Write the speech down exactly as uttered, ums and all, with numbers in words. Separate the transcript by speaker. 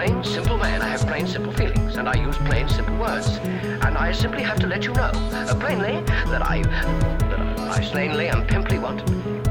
Speaker 1: plain, simple man. I have plain, simple feelings, and I use plain, simple words. And I simply have to let you know, uh, plainly, that I, that I plainly and pimply want